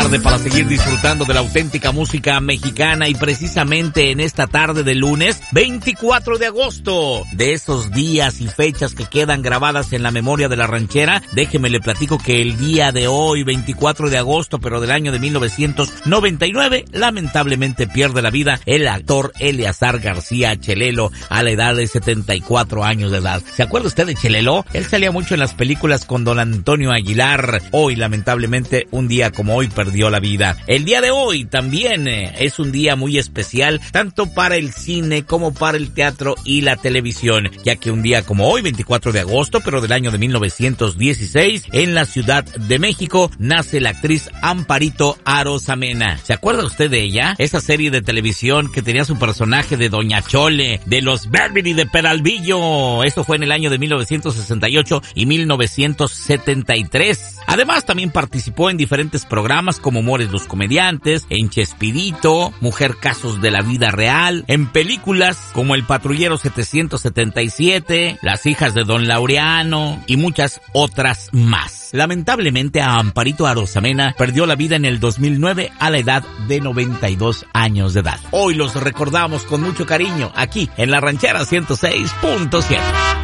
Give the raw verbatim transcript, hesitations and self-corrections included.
tarde para seguir disfrutando de la auténtica música mexicana, y precisamente en esta tarde de lunes veinticuatro de agosto, de esos días y fechas que quedan grabadas en la memoria de la ranchera, déjeme le platico que el día de hoy, veinticuatro de agosto, pero del año de mil novecientos noventa y nueve, lamentablemente pierde la vida el actor Eleazar García Chelelo a la edad de setenta y cuatro años de edad. ¿Se acuerda usted de Chelelo? Él salía mucho en las películas con don Antonio Aguilar. Hoy, lamentablemente, un día como hoy perdió la vida. El día de hoy también eh, es un día muy especial, tanto para el cine como para el teatro y la televisión, ya que un día como hoy, veinticuatro de agosto, pero del año de mil novecientos dieciséis, en la Ciudad de México, nace la actriz Amparito Arosamena. ¿Se acuerda usted de ella? Esa serie de televisión que tenía su personaje de Doña Chole, de los Beverly de Peralvillo. Esto fue en el año de mil novecientos sesenta y ocho y mil novecientos setenta y tres. Además, también participó en diferentes programas como Humores los Comediantes, en Chespirito, Mujer Casos de la Vida Real, en películas como El Patrullero setecientos setenta y siete, Las Hijas de Don Laureano y muchas otras más. Lamentablemente, a Amparito Arosamena perdió la vida en el dos mil nueve a la edad de noventa y dos años de edad. Hoy los recordamos con mucho cariño aquí en La Ranchera ciento seis punto siete.